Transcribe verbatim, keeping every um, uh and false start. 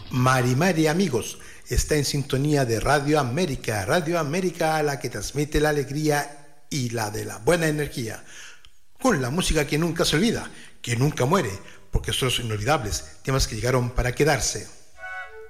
Mari Mari amigos, está en sintonía de Radio América, Radio América, la que transmite la alegría y la de la buena energía, con la música que nunca se olvida, que nunca muere, porque son los inolvidables, temas que llegaron para quedarse.